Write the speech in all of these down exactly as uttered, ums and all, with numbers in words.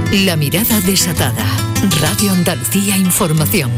La mirada desatada. Radio Andalucía Información.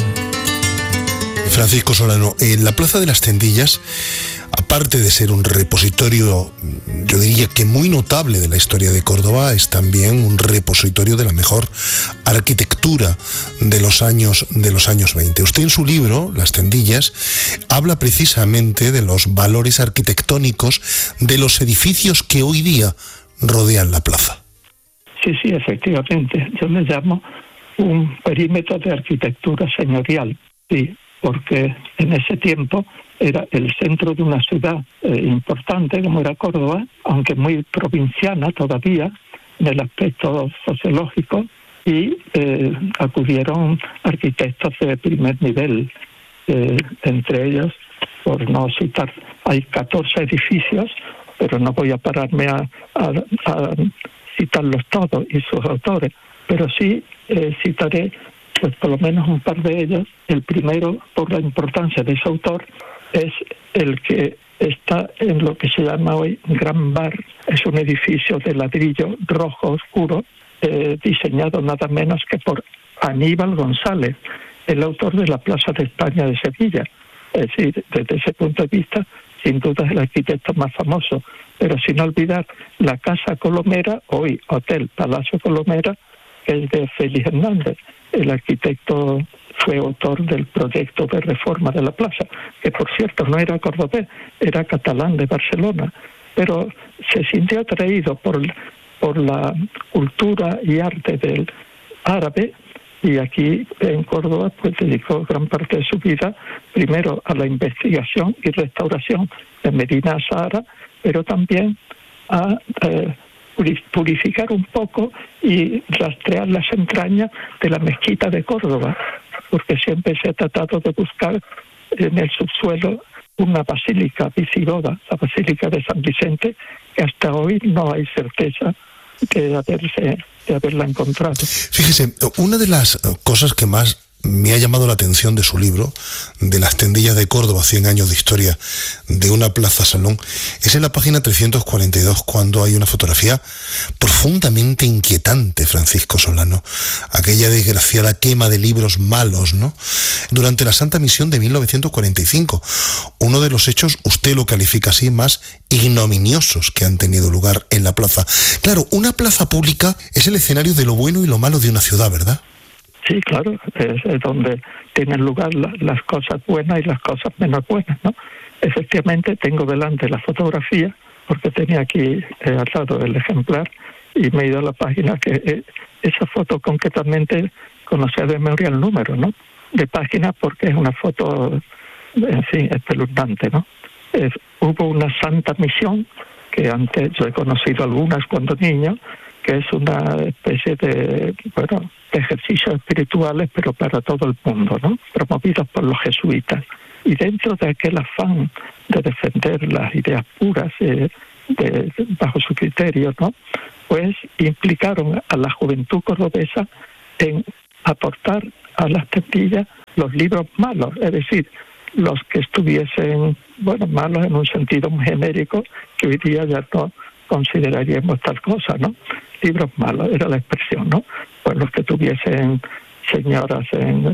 Francisco Solano, en la Plaza de las Tendillas, aparte de ser un repositorio, yo diría que muy notable de la historia de Córdoba, es también un repositorio de la mejor arquitectura de los años, de los años veinte. Usted en su libro, Las Tendillas, habla precisamente de los valores arquitectónicos de los edificios que hoy día rodean la plaza. Sí, sí, efectivamente. Yo le llamo un perímetro de arquitectura señorial, sí, porque en ese tiempo era el centro de una ciudad eh, importante como era Córdoba, aunque muy provinciana todavía en el aspecto sociológico, y eh, acudieron arquitectos de primer nivel, eh, entre ellos, por no citar, hay catorce edificios, pero no voy a pararme a, a, a citarlos todos y sus autores, pero sí eh, citaré pues por lo menos un par de ellos. El primero, por la importancia de ese autor, es el que está en lo que se llama hoy Gran Bar. Es un edificio de ladrillo rojo oscuro, eh, diseñado nada menos que por Aníbal González, el autor de la Plaza de España de Sevilla. Es decir, desde ese punto de vista, sin duda es el arquitecto más famoso, pero sin olvidar la Casa Colomera, hoy Hotel Palacio Colomera, que es de Félix Hernández. El arquitecto fue autor del proyecto de reforma de la plaza, que por cierto no era cordobés, era catalán de Barcelona, pero se sintió atraído por, por la cultura y arte del árabe, y aquí en Córdoba pues dedicó gran parte de su vida primero a la investigación y restauración de Medina Azahara, pero también a eh, purificar un poco y rastrear las entrañas de la mezquita de Córdoba, porque siempre se ha tratado de buscar en el subsuelo una basílica visigoda, la Basílica de San Vicente, que hasta hoy no hay certeza de haberse de haberla encontrado. Fíjese, una de las cosas que más me ha llamado la atención de su libro, de Las Tendillas de Córdoba, cien años de historia de una plaza salón, es en la página trescientos cuarenta y dos, cuando hay una fotografía profundamente inquietante, Francisco Solano, aquella desgraciada quema de libros malos, ¿no?, durante la Santa Misión de mil novecientos cuarenta y cinco, uno de los hechos, usted lo califica así, más ignominiosos que han tenido lugar en la plaza. Claro, una plaza pública es el escenario de lo bueno y lo malo de una ciudad, ¿verdad? Sí, claro, es, es donde tienen lugar la, las cosas buenas y las cosas menos buenas, ¿no? Efectivamente, tengo delante la fotografía, porque tenía aquí eh, al lado el ejemplar, y me he ido a la página que eh, esa foto concretamente conocía de memoria el número, ¿no?, de página, porque es una foto, en fin, espeluznante, ¿no? Eh, hubo una Santa Misión, que antes yo he conocido algunas cuando niño, que es una especie de, bueno, de ejercicios espirituales, pero para todo el mundo, ¿no?, promovidos por los jesuitas. Y dentro de aquel afán de defender las ideas puras eh, de, bajo su criterio, ¿no?, pues implicaron a la juventud cordobesa en aportar a las Tendillas los libros malos, es decir, los que estuviesen, bueno, malos en un sentido muy genérico, que hoy día ya no consideraríamos tal cosa, ¿no? Libros malos, era la expresión, ¿no? Pues los que tuviesen señoras en,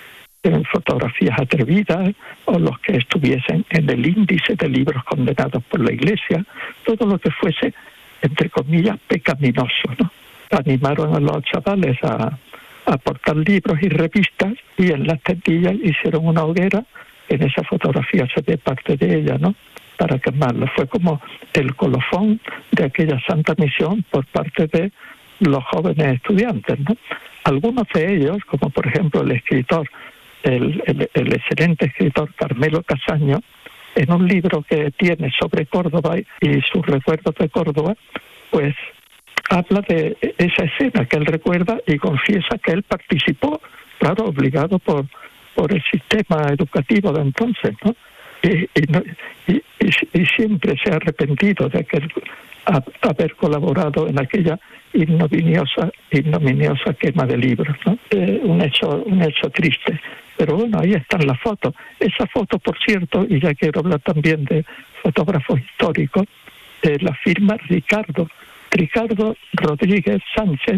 en fotografías atrevidas, o los que estuviesen en el índice de libros condenados por la Iglesia, todo lo que fuese, entre comillas, pecaminoso, ¿no? Animaron a los chavales a, a aportar libros y revistas, y en Las Tendillas hicieron una hoguera. En esa fotografía se ve parte de ella, ¿no?, para quemarlo. Fue como el colofón de aquella Santa Misión por parte de los jóvenes estudiantes, ¿no? Algunos de ellos, como por ejemplo el escritor, el, el, el excelente escritor Carmelo Casaño, en un libro que tiene sobre Córdoba y sus recuerdos de Córdoba, pues habla de esa escena que él recuerda y confiesa que él participó, claro, obligado por, por el sistema educativo de entonces, ¿no? Y, y, no, y, y, y siempre se ha arrepentido de aquel, a, haber colaborado en aquella ignominiosa, ignominiosa quema de libros, ¿no? Eh, un hecho, un hecho triste. Pero bueno, ahí están las fotos. Esa foto, por cierto, y ya quiero hablar también de fotógrafos históricos, eh, la firma Ricardo, Ricardo Rodríguez Sánchez,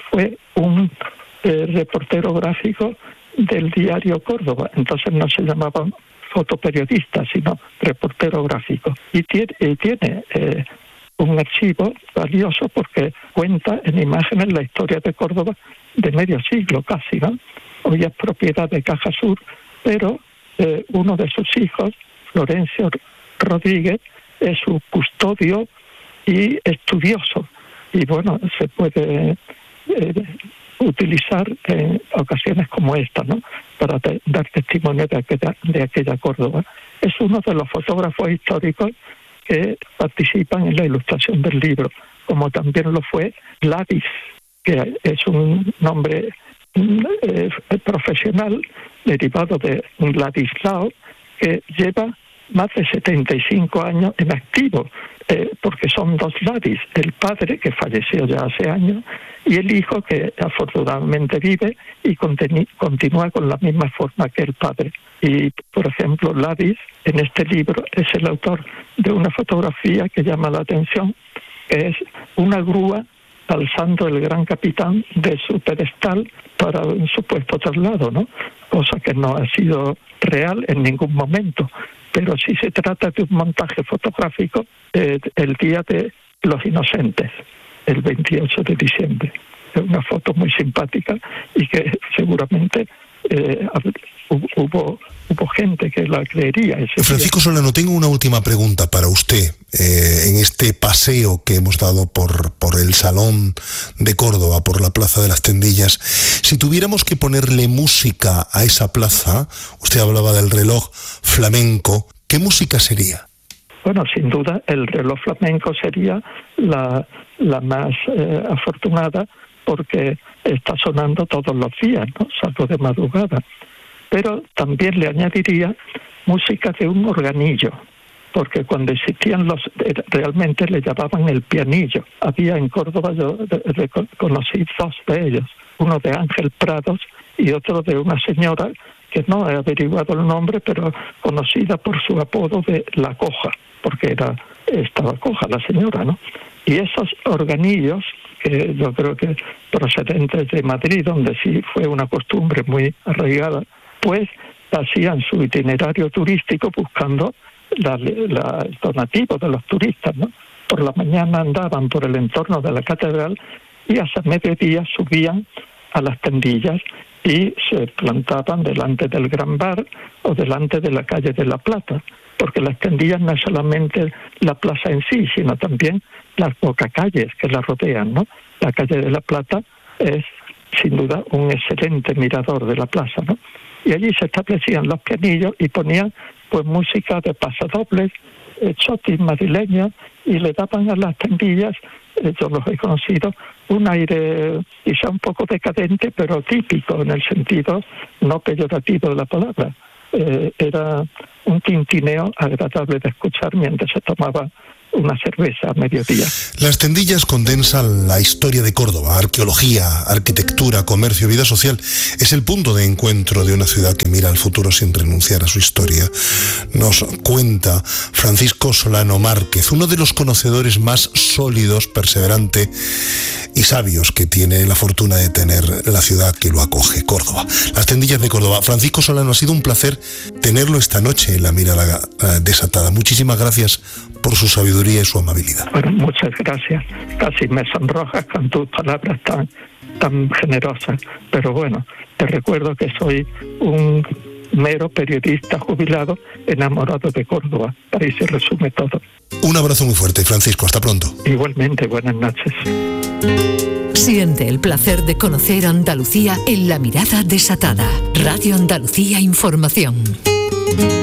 fue un eh, reportero gráfico del diario Córdoba, entonces no se llamaba fotoperiodista, sino reportero gráfico. Y tiene, y tiene eh, un archivo valioso porque cuenta en imágenes la historia de Córdoba de medio siglo casi, ¿no? Hoy es propiedad de Caja Sur, pero eh, uno de sus hijos, Florencio Rodríguez, es su custodio y estudioso. Y bueno, se puede eh, utilizar en ocasiones como esta, ¿no? Para te, dar testimonio de aquella, de aquella Córdoba. Es uno de los fotógrafos históricos que participan en la ilustración del libro, como también lo fue Ladis, que es un nombre eh, profesional derivado de un Ladislao, que lleva más de setenta y cinco años en activo, eh, porque son dos Ladis, el padre, que falleció ya hace años, y el hijo, que afortunadamente vive y continu- continúa con la misma forma que el padre. Y, por ejemplo, Ladis, en este libro, es el autor de una fotografía que llama la atención, que es una grúa alzando el gran capitán de su pedestal para un supuesto traslado, ¿no? Cosa que no ha sido real en ningún momento, pero sí se trata de un montaje fotográfico eh, el Día de los Inocentes, el veintiocho de diciembre. Es una foto muy simpática y que seguramente eh, hubo, hubo gente que la creería. Ese Francisco día. Solano, tengo una última pregunta para usted. Eh, en este paseo que hemos dado por, por el Salón de Córdoba, por la Plaza de las Tendillas, si tuviéramos que ponerle música a esa plaza, usted hablaba del reloj flamenco, ¿qué música sería? Bueno, sin duda el reloj flamenco sería la, la más eh, afortunada, porque está sonando todos los días, ¿no? Salvo de madrugada. Pero también le añadiría música de un organillo, porque cuando existían los, realmente le llamaban el pianillo. Había en Córdoba, yo conocí dos de ellos, uno de Ángel Prados y otro de una señora que no he averiguado el nombre, pero conocida por su apodo de La Coja, porque era estaba coja la señora, ¿no? Y esos organillos, que yo creo que procedentes de Madrid, donde sí fue una costumbre muy arraigada, pues hacían su itinerario turístico buscando la, la, el donativo de los turistas, ¿no? Por la mañana andaban por el entorno de la catedral y hasta mediodía subían a las Tendillas y se plantaban delante del Gran Bar o delante de la calle de la Plata, porque las Tendillas no es solamente la plaza en sí, sino también las bocacalles que la rodean, ¿no? La calle de la Plata es, sin duda, un excelente mirador de la plaza, ¿no? Y allí se establecían los pianillos y ponían, pues, música de pasadobles, eh, chotis madrileños, y le daban a las Tendillas, eh, yo los he conocido, un aire quizá un poco decadente, pero típico en el sentido no peyorativo de la palabra. Eh, era un tintineo agradable de escuchar mientras se tomaba una cerveza a mediodía. Las Tendillas condensan la historia de Córdoba, arqueología, arquitectura, comercio, vida social. Es el punto de encuentro de una ciudad que mira al futuro sin renunciar a su historia. Nos cuenta Francisco Solano Márquez, uno de los conocedores más sólidos, perseverante y sabios que tiene la fortuna de tener la ciudad que lo acoge, Córdoba. Las Tendillas de Córdoba. Francisco Solano, ha sido un placer tenerlo esta noche en La Mirada Desatada. Muchísimas gracias por su sabiduría y su amabilidad. Bueno, muchas gracias. Casi me sonrojas con tus palabras tan, tan generosas. Pero bueno, te recuerdo que soy un mero periodista jubilado enamorado de Córdoba. Ahí se resume todo. Un abrazo muy fuerte, Francisco. Hasta pronto. Igualmente, buenas noches. Siente el placer de conocer Andalucía en La Mirada Desatada. Radio Andalucía Información.